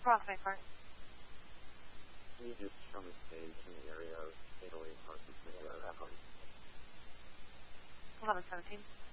approximate part? Can you just show me stage in the area of Italy, Parsons, that happened? 11:17.